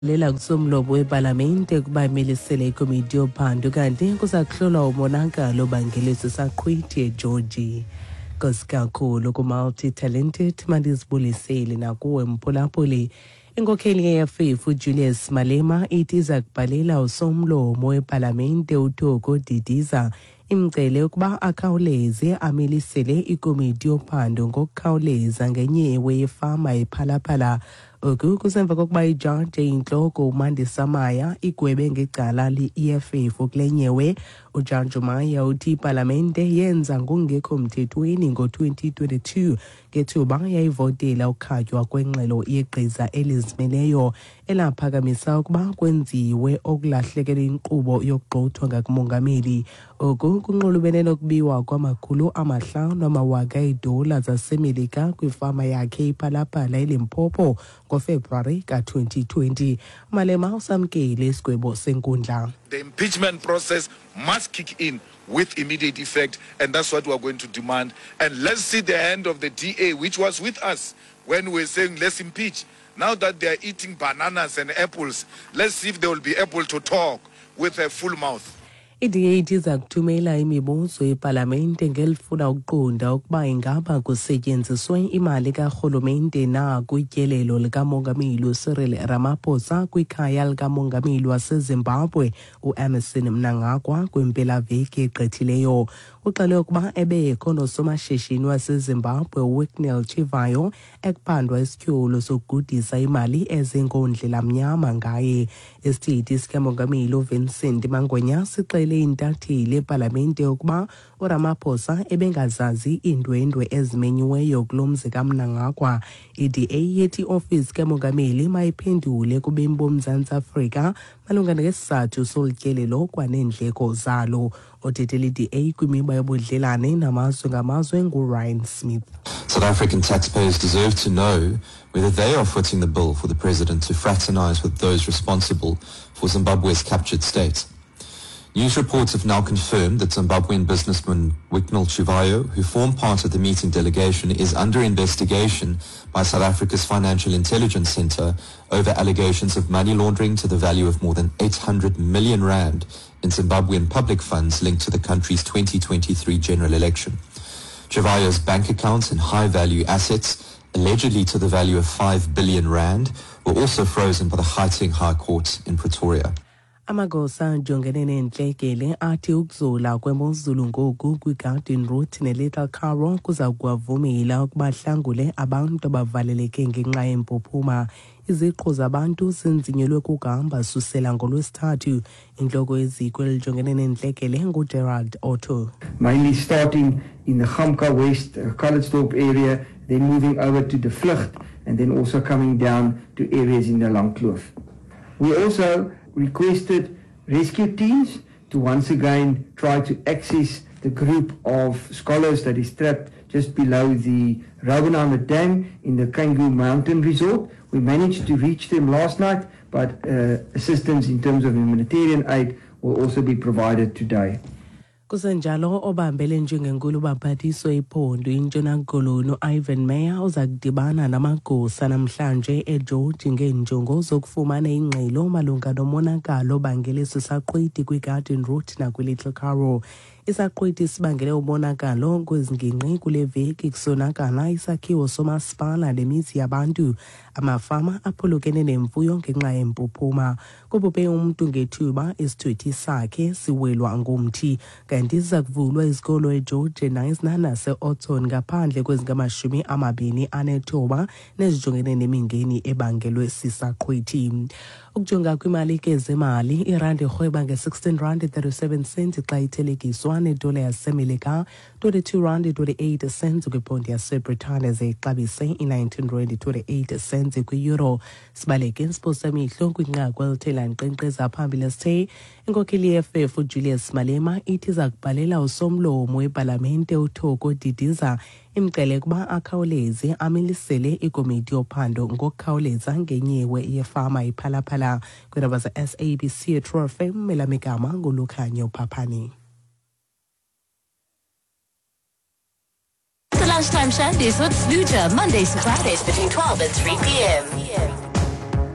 lela kusomlobo weParlamente kubamilisele ikomiti yophando kanti kusakuhlolwa umonakalo obangelwe sisaqhwithi eGeorgia. Nkosikakhulu ku-multi-talented mandizibuliseli nakuwe mphulaphuli. Inkokheli yeFIFA Julius Malema ithi iza kubhalela usomlomo weParlamente uThoko Didiza imcele ukuba akhawuleze amilisele ikomiti yophando ngokukhawuleza ngenyewe yefama ePhalaphala. Oku kusemva kokuba ijaji intloko uMandisa Maya igwebe ngecala le-EFF kule nyewe. Ujaji Maya uthi iParlamente yenza ngokungekho mthethweni ngo-2022 ngethuba yayivotela ukhatywa kwengxelo yegqiza elizimeleyo elaphakamisa ukuba kwenziwe okulahlekela inkqubo yokugxothwa ngakumongameli. Oku kunxulumene nokubiwa $500,000 zaseMelika kwifama yakhe iPhalaphala eLimpopo ngoFebruwari ka-2020. Malema usamkele isigwebo senkundla. The impeachment process must kick in with immediate effect, and that's what we are going to demand. And let's see the hand of the DA, which was with us when we were saying let's impeach. Now that they are eating bananas and apples, let's see if they will be able to talk with a full mouth. I-DA iza kuthumela imibuzo yeParlamente ngelifuna ukuqonda ukuba ingaba kusetyenziswe imali karhulumente na kwityelelo likamongameli uCyril Ramaphosa kwikhaya likamongameli waseZimbabwe uEmmerson Mnangagwa kwimpelaveki egqithileyo. Uxele ukuba ebekho nosomashishini waseZimbabwe uWicknell Chivayo ekuphandwa isityholo sokugudisa imali ezinkondlela mnyama ngaye. Isithethi sikamongameli uVincent Mangwenya sixele intatheli eParlamente ukuba uRamaphosa ebengazazi iindwendwe ezimenyiweyo kulo mzi kaMnangagwa. I-DA yethi ofisi kamongameli mayiphendule kubemi boMzantsi Afrika malunga nesizathu solutyelelo kwaneendleko zalo. Othethela i-DA kwimiba yobudlelane namazwe ngamazwe nguRyan Smith. South African taxpayers deserve to know whether they are footing the bill for the president to fraternize with those responsible for Zimbabwe's captured state. News reports have now confirmed that Zimbabwean businessman Wicknell Chivayo, who formed part of the meeting delegation, is under investigation by South Africa's Financial Intelligence Centre over allegations of money laundering to the value of more than 800 million rand in Zimbabwean public funds linked to the country's 2023 general election. Chivayo's bank accounts and high-value assets, allegedly to the value of 5 billion rand, were also frozen by the Gauteng High Court in Pretoria. Amagosa ajongene nentlekele athi ukuzula kwemozulu ngoku kwiGarden Route neLittle Carroll kuza kuwavumela ukuba bahlangule abantu abavaleleke ngenxa yempuphuma. Iziqhu zabantu zinzinyelwe kukuhamba susela ngoLwesithathu. Intloko yeziko elijongene nentlekele nguGerald Otto. Mainly starting in the Gamka West, Calitzdorp area, then moving over to the Vlucht, and then also coming down to areas in the Langkloof. We also requested rescue teams to once again try to access the group of scholars that is trapped just below the Raubenheimer Dam in the Kangu Mountain Resort. We managed to reach them last night, but assistance in terms of humanitarian aid will also be provided today. Kusenjalo obambele njengenkulu baphathiswa iphondo iNtshona Koloni Ivan Meyer uza kudibana namagosa namhlanje eGeorgia ngeenjongo zokufumana ingxelo malunga nomonakalo obangele sisaqhwithi kwiGarden Route nakwiLittle Carroll. Isaqhwithi sibangele umonakalo kwezingingqi kule veki kusonakala isakhiwo somasipala nemizi yabantu. Amafama aphulukene nemfuyo ngenxa yempuphuma. Kubhubhe umntu ngethuba isithuthi sakhe siwelwa ngumthi. Kanti ziza kuvulwa izikolo eGeorgia nase-Oton ngaphandle kwezingamashumi-29 nezijongene nemingeni ebangelwe sisaqhwithi. Ukujonga kwimali kezemali, irandi irhweba nge-R16.37 xa ithelekiswa nedola yaseMelika, R22.28 kwiponti yaseBritane zexabise R19.28 kwi-euro. Sibaleke siposa imihlo kwinqaku elithe lankqenkqeza phambili sithe inkokheli yeFIFA Julius Malema ithi iza kubhalela usomlomo weParlamente uThoko Didiza imcele ukuba akhawuleze amilisele ikomiti yophando ngokukhawuleza ngenyewe yefama iPhalaphala. Kwindaba ze-SABC True FM, Melamegama nguLukhanyo Phaphani. The Lunchtime Shandies with Sluja, Mondays to Fridays between 12 and 3 p.m.